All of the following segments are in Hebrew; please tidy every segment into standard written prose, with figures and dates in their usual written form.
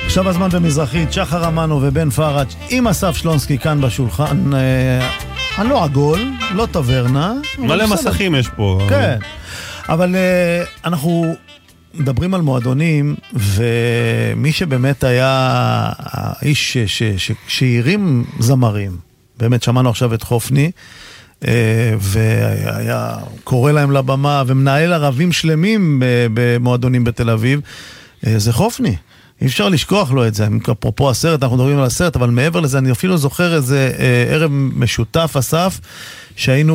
עכשיו הזמן במזרחית, שחר אמנו ובן פראג' עם אסף שלונסקי כאן בשולחן, לא עגול, לא טברנה. מלא מסכים יש פה. כן, אבל אנחנו מדברים על מועדונים, ומי שבאמת היה האיש שהרים זמרים, באמת שמענו עכשיו את חופני, והיה קורא להם לבמה, ומנהל ערבים שלמים במועדונים בתל אביב, זה חופני. אי אפשר לשכוח לו את זה. אפרופו הסרט, אנחנו מדברים על הסרט, אבל מעבר לזה, אני אפילו זוכר איזה ערב משותף, אסף, שהיינו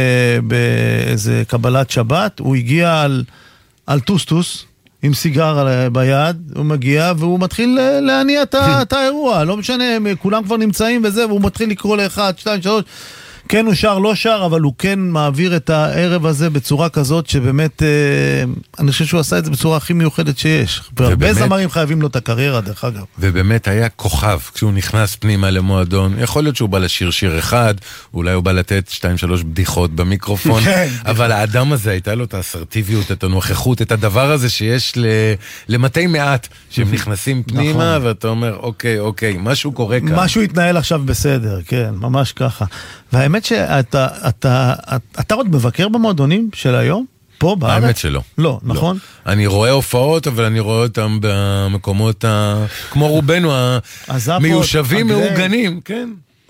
באיזה קבלת שבת, הוא הגיע על טוסטוס, עם סיגר ביד, הוא מגיע, והוא מתחיל להניע את האירוע, לא משנה, כולם כבר נמצאים וזה, והוא מתחיל לקרוא לאחד, שתיים, שלוש, כן הוא שר, לא שר, אבל הוא כן מעביר את הערב הזה בצורה כזאת שבאמת, אני חושב שהוא עשה את זה בצורה הכי מיוחדת שיש. והרבה זמרים חייבים לו את הקריירה, דרך אגב. ובאמת היה כוכב, כשהוא נכנס פנימה למועדון, יכול להיות שהוא בא לשיר שיר אחד, אולי הוא בא לתת 2-3 בדיחות במיקרופון, אבל האדם הזה הייתה לו את האסרטיביות, את הנוכחות, את הדבר הזה שיש למתי מעט, שהם נכנסים פנימה, ואתה אומר, אוקיי, משהו קורה כאן. משהו יתנהל עכשיו בסדר, כן, ממש ככה. והאמת שאתה עוד מבקר במועדונים של היום? פה בארץ? האמת שלא. לא, נכון? אני רואה הופעות, אבל אני רואה אותם במקומות כמו רובנו, המיושבים, מאורגנים, כן.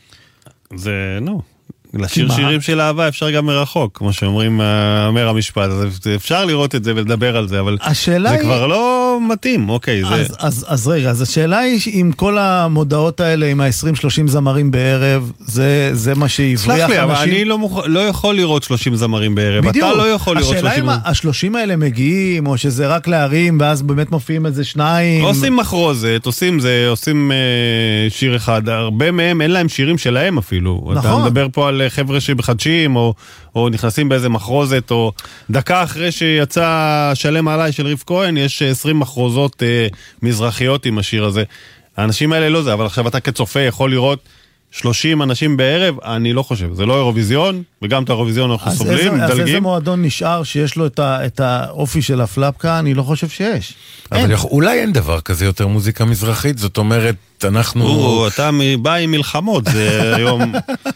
זה, לשיר שירים של אהבה אפשר גם מרחוק, כמו שאומרים, אומר המשפט, אז אפשר לראות את זה ולדבר על זה, אבל זה כבר לא מתאים, אוקיי. אז רגע, אז השאלה היא, עם כל המודעות האלה, עם ה-20-30 זמרים בערב, זה מה שהבריח אנשים? סלח לי, אבל אני לא יכול לראות 30 זמרים בערב, אתה לא יכול לראות 30. השאלה אם ה-30 האלה מגיעים, או שזה רק להרים, ואז באמת מופיעים איזה שניים. עושים מחרוזת, עושים שיר אחד, הרבה מהם אין להם שירים שלהם אפילו. אתה מדבר פה על חבר'ה שבחדשים, או נכנסים באיזה מחרוזת, או דקה אחרי שיצא שלם עליי של ריף כהן, יש 20 מחרוזות מזרחיות עם השיר הזה. האנשים האלה לא זה, אבל עכשיו אתה כצופה יכול לראות 30 אנשים בערב, אני לא חושב, זה לא אירוויזיון, וגם את האירוויזיון אנחנו סובלים, מדלגים. אז איזה מועדון נשאר שיש לו את האופי של הפלאפקה? אני לא חושב שיש. אבל אולי אין דבר כזה יותר מוזיקה מזרחית, זאת אומרת, אנחנו... אתה בא עם מלחמות, זה היום...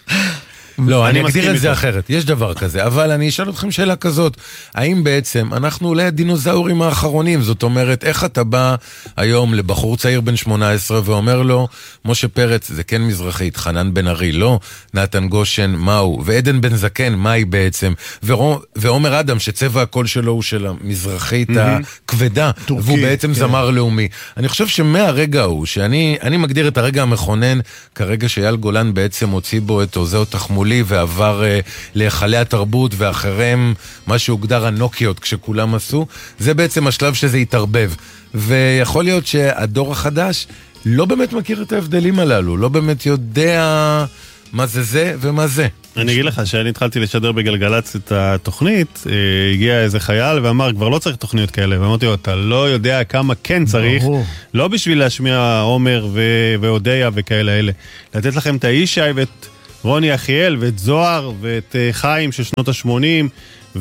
לא, אני אגדיר את זה אחרת, יש דבר כזה, אבל אני אשאל אתכם שאלה כזאת, האם בעצם אנחנו אולי הדינוזאורים האחרונים, זאת אומרת, איך אתה בא היום לבחור צעיר בן 18 ואומר לו, משה פרץ זה כן מזרחית, חנן בן ארי לא, נתן גושן מהו, ועדן בן זקן מהי בעצם, ועומר אדם שצבע הקול שלו הוא של המזרחית הכבדה, והוא בעצם זמר לאומי. אני חושב שמהרגע הוא, שאני מגדיר את הרגע המכונן, כרגע שאייל גולן בעצם הוציא בו את עוזהו תחמול ועבר להיכלי התרבות ואחריהם מה שהוגדר הנוקיות כשכולם עשו, זה בעצם השלב שזה יתערבב, ויכול להיות שהדור החדש לא באמת מכיר את ההבדלים הללו, לא באמת יודע מה זה ומה זה. אני אגיד לך שאני התחלתי לשדר בגלגלץ את התוכנית, הגיע איזה חייל ואמר כבר לא צריך תוכניות כאלה, ואמרתי לו אתה לא יודע כמה כן צריך, לא בשביל להשמיע עומר והודיה וכאלה אלה, לתת לכם את האישי ואת רוני אחיאל ואת זוהר ואת חיים של שנות ה-80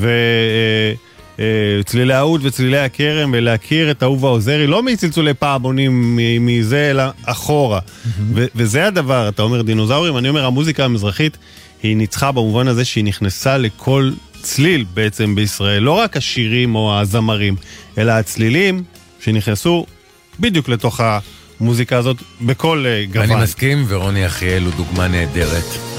וצלילי האוד וצלילי הכרם, ולהכיר את אהובה עוזרי לא מצלצולי פעמונים מזה אלא אחורה, וזה הדבר. אתה אומר דינוזאורים, אני אומר המוזיקה המזרחית היא ניצחה במובן הזה שהיא נכנסה לכל צליל בעצם בישראל, לא רק השירים או הזמרים אלא הצלילים שנכנסו בדיוק לתוך המוזיקה הזאת בכל גוון. אני מסכים, ורוני אחיאל הוא דוגמה נהדרת.